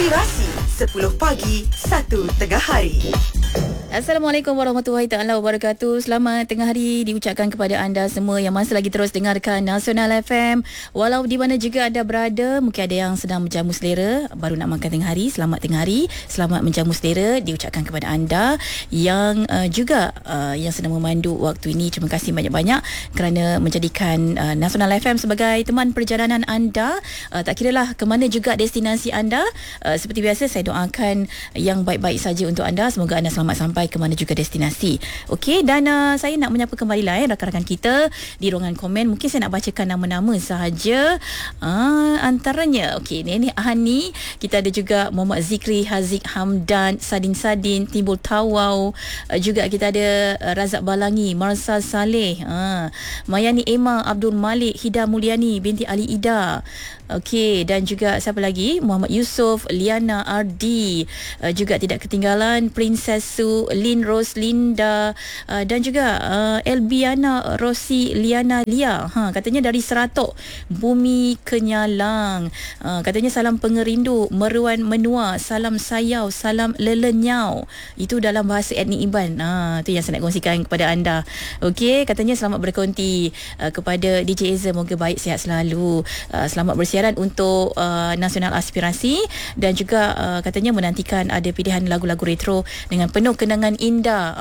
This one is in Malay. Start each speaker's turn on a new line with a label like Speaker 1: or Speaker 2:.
Speaker 1: Inspirasi 10 pagi 1 tengah hari.
Speaker 2: Assalamualaikum warahmatullahi taala wabarakatuh. Selamat tengah hari diucapkan kepada anda semua yang masih lagi terus dengarkan Nasional FM. Walau di mana juga anda berada, mungkin ada yang sedang menjamu selera, baru nak makan tengah hari. Selamat tengah hari, selamat menjamu selera diucapkan kepada anda yang juga yang sedang memandu waktu ini. Terima kasih banyak-banyak kerana menjadikan Nasional FM sebagai teman perjalanan anda. Tak kiralah ke mana juga destinasi anda. Seperti biasa, saya doakan yang baik-baik saja untuk anda. Semoga anda selamat sampai ke mana juga destinasi. Okey, dan saya nak menyapa kembali rakan-rakan kita di ruangan komen. Mungkin saya nak bacakan nama-nama sahaja. Antaranya, okey, ini Hani, kita ada juga Muhammad Zikri, Haziq Hamdan, Sadin Timbul Tawau, juga kita ada Razak Balangi, Marsal Saleh, Mayani Emma, Abdul Malik, Hida Mulyani binti Ali Ida. Okey, dan juga siapa lagi? Muhammad Yusof, Liana Ardi, juga tidak ketinggalan Princess Su, Lin Rose Linda, dan juga Elbiana Rosi Liana Lia. Katanya dari Seratok Bumi Kenyalang. Katanya salam pengerindu Meruan Menua, salam sayau, salam lelenyau. Itu dalam bahasa etnik Iban. Itu yang saya nak kongsikan kepada anda. Okey, katanya selamat berkonti kepada DJ Eza, moga baik sihat selalu. Selamat bersiaran untuk Nasional Aspirasi, dan juga katanya menantikan ada pilihan lagu-lagu retro dengan penuh kenangan indah.